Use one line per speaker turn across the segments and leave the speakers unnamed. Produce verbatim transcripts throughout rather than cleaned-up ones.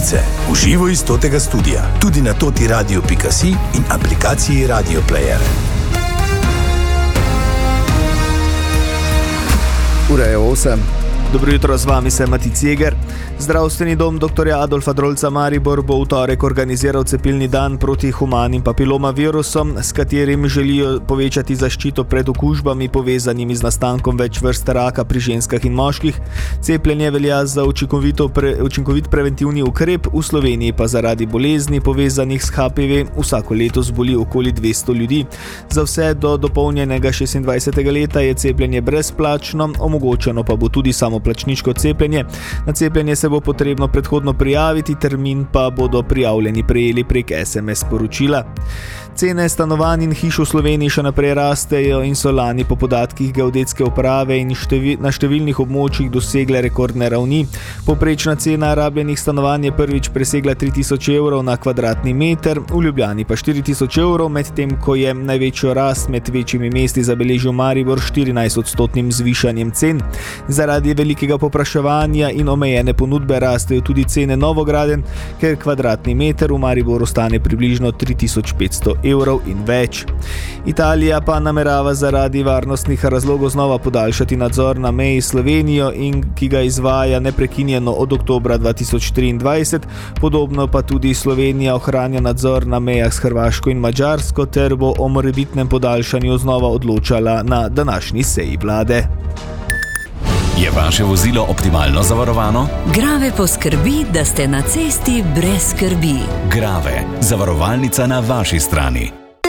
novice v živo iz totega studia, tudi na toti radio pika si in aplikaciji Radio Player.
Ura je osem.
Dobro jutro, z vami se Mati Ceger. Zdravstveni dom doktorja Adolfa Drolca Maribor bo v torek organiziral cepilni dan proti humanim papilomavirusom, s katerim želijo povečati zaščito pred okužbami povezanimi z nastankom več vrst raka pri ženskah in moških. Cepljenje velja za pre, učinkovit preventivni ukrep, v Sloveniji pa zaradi bolezni povezanih s H P V vsako leto zboli okoli dvesto ljudi. Za vse do dopolnjenega šestindvajsetega leta je cepljenje brezplačno, omogočeno pa bo tudi samoplačniško cepljenje. Na cepljenje se bo potrebno predhodno prijaviti, termin pa bodo prijavljeni prejeli prek es em es sporočila. Cene stanovanj in hiš v Sloveniji še naprej rastejo in so lani po podatkih geodetske uprave in števi, na številnih območjih dosegle rekordne ravni. Povprečna cena rabljenih stanovanj je prvič presegla tri tisoč evrov na kvadratni meter, v Ljubljani pa štiri tisoč evrov, medtem ko je največjo rast med večjimi mesti zabeležil Maribor štirinajst odstotnim zvišanjem cen. Zaradi velikega povpraševanja in omejene ponudbe rastejo tudi cene novogradenj, ker kvadratni meter v Mariboru stane približno tri tisoč petsto evrov in več. Italija pa namerava zaradi varnostnih razlogov znova podaljšati nadzor na meji s Slovenijo, in ki ga izvaja neprekinjeno od oktobra dva tisoč triindvajset. Podobno pa tudi Slovenija ohranja nadzor na mejah s Hrvaško in Madžarsko ter bo o morebitnem podaljšanju znova odločala na današnji seji vlade.
Je vaše vozilo optimalno zavarovano?
Grave poskrbi, da ste na cesti brez skrbi.
Grave, zavarovalnica na vaši strani.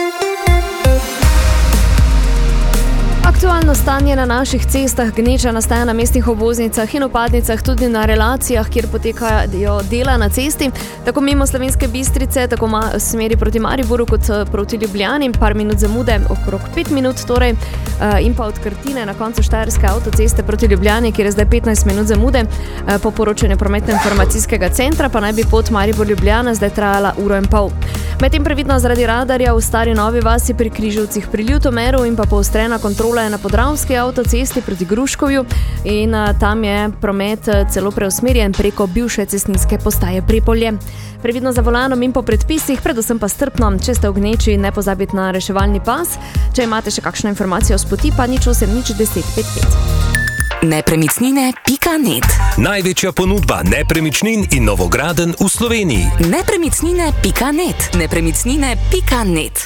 Aktualno stanje na naših cestah, gneča nastaja na mestnih obvoznicah in vpadnicah, tudi na relacijah, kjer potekajo dela na cesti, tako mimo Slovenske Bistrice, tako ma, smeri proti Mariboru kot proti Ljubljani, par minut zamude, okrog pet minut torej, in pa od Krtine na koncu Štajerske avtoceste proti Ljubljani, kjer je zdaj petnajst minut zamude, po poročanju prometno-informacijskega centra pa naj bi pot Maribor-Ljubljana zdaj trajala uro in pol. Medtem previdno zaradi radarja v Stari Novi vasi pri Križevcih pri Ljutomeru in pa poostrena kontrola je na Podravski avtocesti proti Gruškovju in tam je promet celo preusmerjen preko bivše cestninske postaje Prepolje. Previdno za volanom in po predpisih, predvsem pa strpno, če ste v gneči, ne pozabite na reševalni pas. Če imate še kakšno informacijo s poti, pa nič osem nič deset pet pet.
Nepremičnine pika net.
Največja ponudba nepremičnin in novogradenj v Sloveniji.
Nepremičnine pika net. Nepremičnine pika net.